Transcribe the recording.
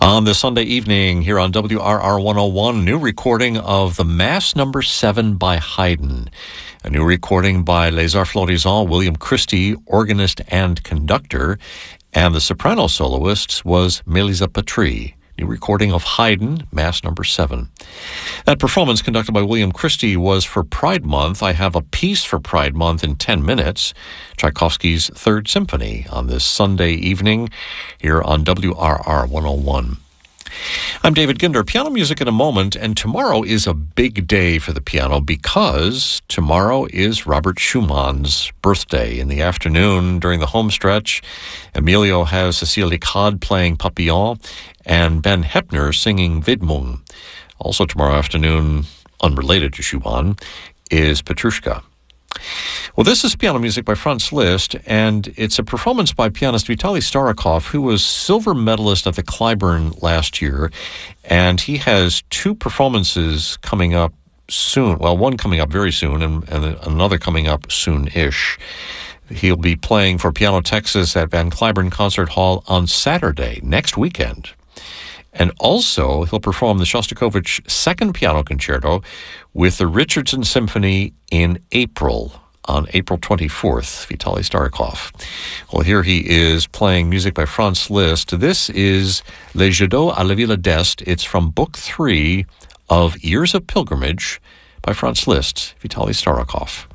On this Sunday evening here on WRR 101, new recording of the Mass No. 7 by Haydn. A new recording by Les Arts Florissants, William Christie, organist and conductor, and the soprano soloist was Melissa Patry. New recording of Haydn, Mass No. 7. That performance, conducted by William Christie, was for Pride Month. I have a piece for Pride Month in 10 minutes, Tchaikovsky's Third Symphony, on this Sunday evening here on WRR 101. I'm David Ginder. Piano music in a moment, and tomorrow is a big day for the piano because tomorrow is Robert Schumann's birthday. In the afternoon, during the home stretch, Emilio has Cecilie Cod playing Papillon and Ben Heppner singing Widmung. Also tomorrow afternoon, unrelated to Schumann, is Petrushka. Well, this is piano music by Franz Liszt, and it's a performance by pianist Vitaly Starokhov, who was silver medalist at the Clyburn last year, and he has two performances coming up soon. Well, one coming up very soon, and another coming up soon-ish. He'll be playing for Piano Texas at Van Cliburn Concert Hall on Saturday, next weekend. And also, he'll perform the Shostakovich Second Piano Concerto with the Richardson Symphony in April, on April 24th, Vitaly Starokhov. Well, here he is playing music by Franz Liszt. This is Les Jadot à la Villa d'Est. It's from Book 3 of Years of Pilgrimage by Franz Liszt, Vitaly Starokhov.